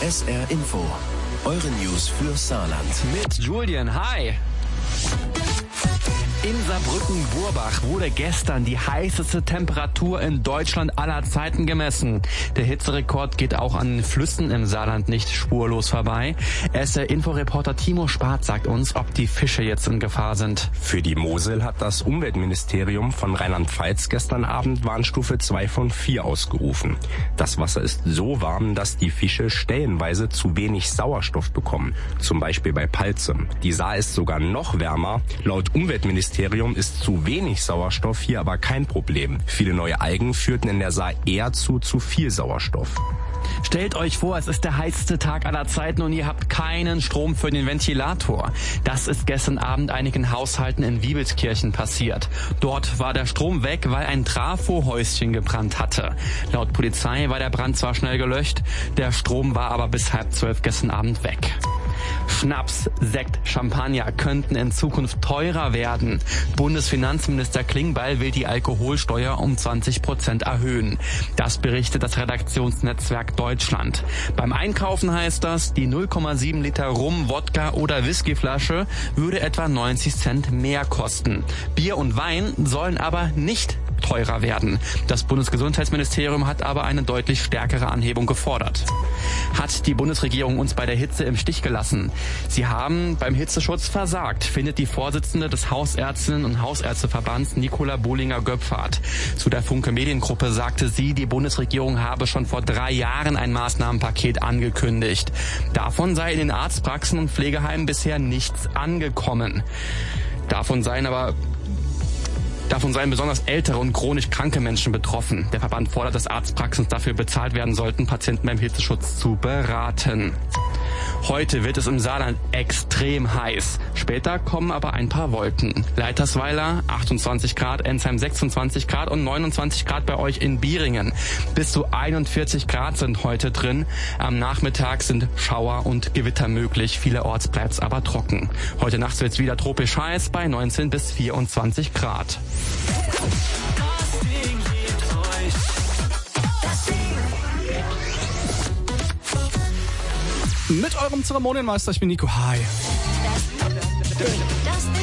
SR Info, eure News für Saarland. Mit Julian, hi! In Saarbrücken-Burbach wurde gestern die heißeste Temperatur in Deutschland aller Zeiten gemessen. Der Hitzerekord geht auch an den Flüssen im Saarland nicht spurlos vorbei. SR-Info-Reporter Timo Spart sagt uns, ob die Fische jetzt in Gefahr sind. Für die Mosel hat das Umweltministerium von Rheinland-Pfalz gestern Abend Warnstufe 2 von 4 ausgerufen. Das Wasser ist so warm, dass die Fische stellenweise zu wenig Sauerstoff bekommen. Zum Beispiel bei Palze. Die Saar ist sogar noch wärmer. Laut Umweltministerium ist zu wenig Sauerstoff hier aber kein Problem. Viele neue Algen führten in der Saar eher zu viel Sauerstoff. Stellt euch vor, es ist der heißeste Tag aller Zeiten und ihr habt keinen Strom für den Ventilator. Das ist gestern Abend einigen Haushalten in Wiebelskirchen passiert. Dort war der Strom weg, weil ein Trafohäuschen gebrannt hatte. Laut Polizei war der Brand zwar schnell gelöscht, der Strom war aber bis 11:30 gestern Abend weg. Schnaps, Sekt, Champagner könnten in Zukunft teurer werden. Bundesfinanzminister Klingbeil will die Alkoholsteuer um 20% erhöhen. Das berichtet das Redaktionsnetzwerk Deutschland. Beim Einkaufen heißt das, die 0,7 Liter Rum, Wodka oder Whiskyflasche würde etwa 90 Cent mehr kosten. Bier und Wein sollen aber nicht teurer werden. Das Bundesgesundheitsministerium hat aber eine deutlich stärkere Anhebung gefordert. Hat die Bundesregierung uns bei der Hitze im Stich gelassen? Sie haben beim Hitzeschutz versagt, findet die Vorsitzende des Hausärztinnen- und Hausärzteverbands Nicola Bollinger-Göpfert. Zu der Funke Mediengruppe sagte sie, die Bundesregierung habe schon vor 3 Jahren ein Maßnahmenpaket angekündigt. Davon sei in den Arztpraxen und Pflegeheimen bisher nichts angekommen. Davon seien besonders ältere und chronisch kranke Menschen betroffen. Der Verband fordert, dass Arztpraxen dafür bezahlt werden sollten, Patienten beim Hitzeschutz zu beraten. Heute wird es im Saarland extrem heiß. Später kommen aber ein paar Wolken. Leitersweiler 28 Grad, Ensheim 26 Grad und 29 Grad bei euch in Bieringen. Bis zu 41 Grad sind heute drin. Am Nachmittag sind Schauer und Gewitter möglich. Vielerorts bleibt es aber trocken. Heute Nacht wird es wieder tropisch heiß bei 19 bis 24 Grad. Mit eurem Zeremonienmeister, ich bin Nico. Hi. Das